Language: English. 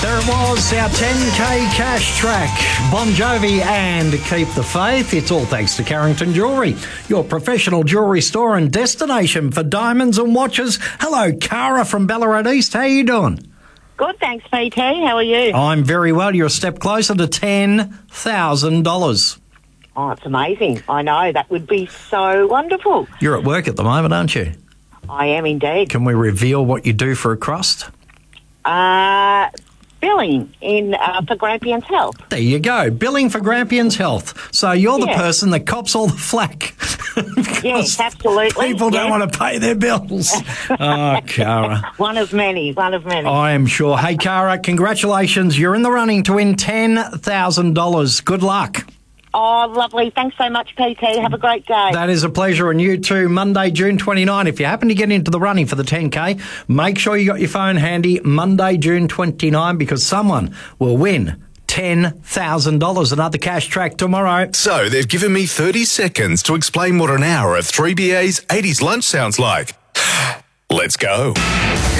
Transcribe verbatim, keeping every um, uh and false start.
There it was, our ten K cash track. Bon Jovi and Keep the Faith. It's all thanks to Carrington Jewellery, your professional jewellery store and destination for diamonds and watches. Hello, Cara from Ballarat East. How you doing? Good, thanks, P T. How are you? I'm very well. You're a step closer to ten thousand dollars. Oh, it's amazing. I know. That would be so wonderful. You're at work at the moment, aren't you? I am indeed. Can we reveal what you do for a crust? Uh... Billing in uh, for Grampians Health. There you go, billing for Grampians Health. So you're the yeah. person that cops all the flack. Yes, absolutely. People don't yes. want to pay their bills. Oh, Cara. One of many, one of many. I am sure. Hey, Cara, congratulations. You're in the running to win ten thousand dollars. Good luck. Oh, lovely. Thanks so much, P T. Have a great day. That is a pleasure. And you too, Monday, June twenty-ninth. If you happen to get into the running for the ten K, make sure you got your phone handy Monday, June twenty-ninth, because someone will win ten thousand dollars. Another cash track tomorrow. So they've given me thirty seconds to explain what an hour of three B A's eighties lunch sounds like. Let's go.